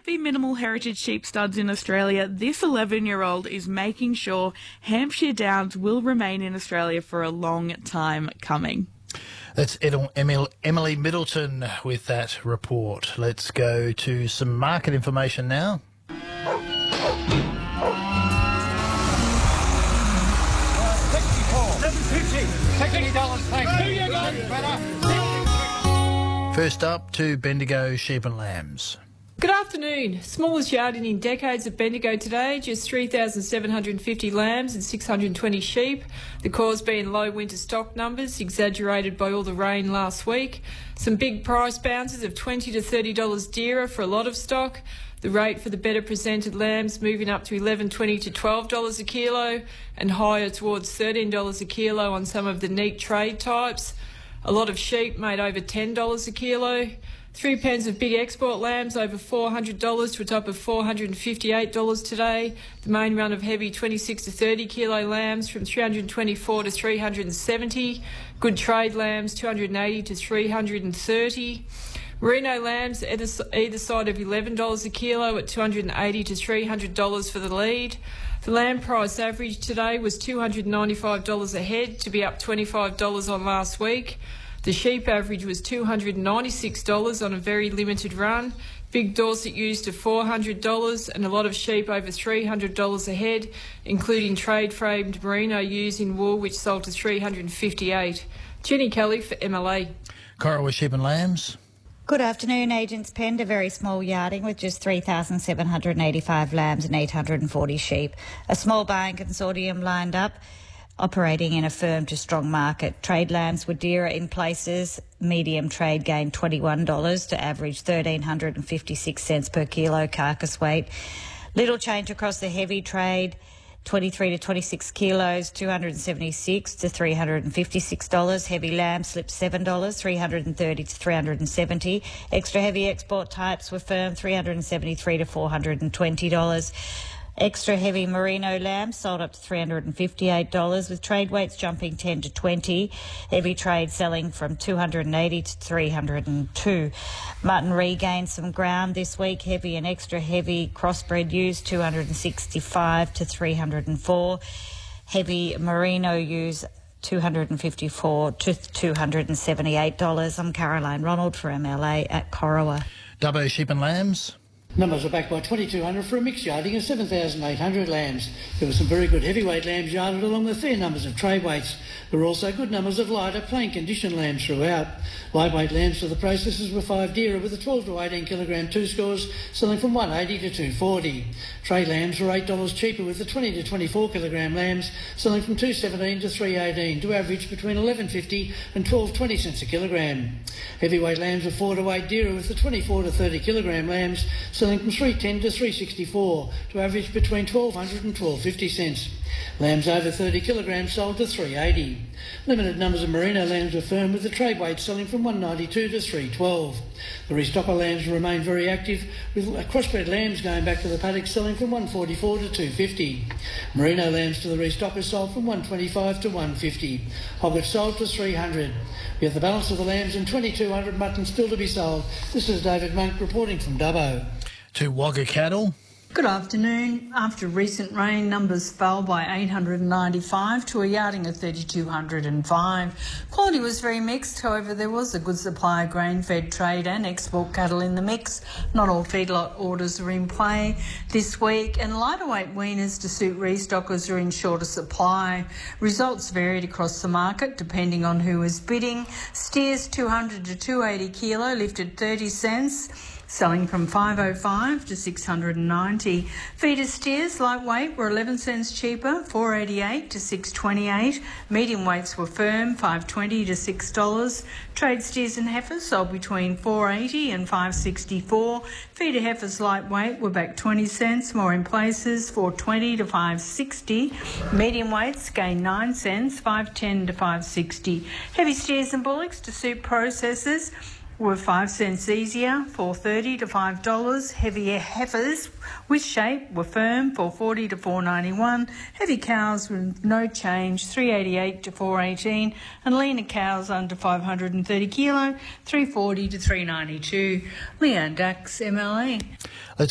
be minimal heritage sheep studs in Australia, this 11-year-old is making sure Hampshire Downs will remain in Australia for a long time coming. That's Emily Middleton with that report. Let's go to some market information now. First up to Bendigo Sheep and Lambs. Good afternoon. Smallest yarding in decades at Bendigo today, just 3,750 lambs and 620 sheep. The cause being low winter stock numbers, exaggerated by all the rain last week. Some big price bounces of $20 to $30 dearer for a lot of stock. The rate for the better presented lambs moving up to $11.20 to $12 a kilo and higher towards $13 a kilo on some of the neat trade types. A lot of sheep made over $10 a kilo. 3 pens of big export lambs over $400 to a top of $458 today. The main run of heavy 26 to 30 kilo lambs from $324 to $370. Good trade lambs $280 to $330. Merino lambs either side of $11 a kilo at $280 to $300 for the lead. The lamb price average today was $295 a head, to be up $25 on last week. The sheep average was $296 on a very limited run. Big Dorset used to $400 and a lot of sheep over $300 a head, including trade-framed merino ewes in wool, which sold to $358. Jenny Kelly for MLA. Corowa Sheep and Lambs. Good afternoon. Agents penned a very small yarding with just 3,785 lambs and 840 sheep. A small buying consortium lined up, operating in a firm to strong market. Trade lambs were dearer in places. Medium trade gained $21 to average 1,356 cents per kilo carcass weight. Little change across the heavy trade. 23 to 26 kilos, $276 to $356. Heavy lamb slipped $7, $330 to $370. Extra heavy export types were firm, $373 to $420. Extra heavy merino lamb sold up to $358, with trade weights jumping 10 to 20. Heavy trade selling from $280 to $302. Mutton regained some ground this week. Heavy and extra heavy crossbred ewes $265 to $304. Heavy merino ewes $254 to $278. I'm Caroline Ronald for MLA at Corowa. Dubbo Sheep and Lambs. Numbers are backed by 2,200 for a mixed yarding of 7,800 lambs. There were some very good heavyweight lambs yarded along with fair numbers of trade weights. There were also good numbers of lighter, plain condition lambs throughout. Lightweight lambs for the processors were 5 dearer, with the 12 to 18 kilogram two scores selling from $180 to $240. Trade lambs were $8 cheaper, with the 20 to 24 kilogram lambs selling from $217 to $318 to average between $11.50 and $12.20 cents a kilogram. Heavyweight lambs were 4 to 8 dearer, with the 24 to 30 kilogram lambs selling from $310 to $364 to average between $1,200 and $1,250 cents. Lambs over 30 kilograms sold to $380. Limited numbers of merino lambs were firm, with the trade weight selling from $192 to $312. The restocker lambs remained very active, with crossbred lambs going back to the paddock selling from $144 to $250. Merino lambs to the restockers sold from $125 to $150. Hoggets sold to $300. We have the balance of the lambs and 2,200 mutton still to be sold. This is David Monk reporting from Dubbo. To Wagga Cattle. Good afternoon. After recent rain, numbers fell by 895 to a yarding of 3,205. Quality was very mixed. However, there was a good supply of grain-fed trade and export cattle in the mix. Not all feedlot orders are in play this week, and lighter weight weaners to suit restockers are in shorter supply. Results varied across the market depending on who was bidding. Steers 200 to 280 kilo lifted 30 cents. Selling from $505 to $690. Feeder steers, lightweight, were 11 cents cheaper, $488 to $628. Medium weights were firm, $520 to $6. Trade steers and heifers sold between $480 and $564. Feeder heifers, lightweight, were back 20 cents, more in places, $420 to $560. Medium weights gained 9 cents, $510 to $560. Heavy steers and bullocks to suit processors were 5 cents easier, $4.30 to $5. Heavy heifers with shape were firm, $4.40 to $4.91. Heavy cows with no change, $3.88 to $4.18, and leaner cows under 530 kilo, $3.40 to $3.92. Leanne Dax, MLA.